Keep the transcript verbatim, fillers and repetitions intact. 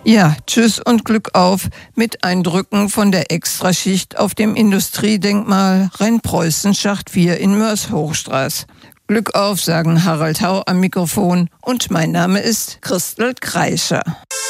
Ja, tschüss und Glück auf mit Eindrücken von der Extraschicht auf dem Industriedenkmal Rheinpreußen Schacht vier in Mörs-Hochstraß. Glück auf, sagen Harald Hau am Mikrofon und mein Name ist Christel Kreischer.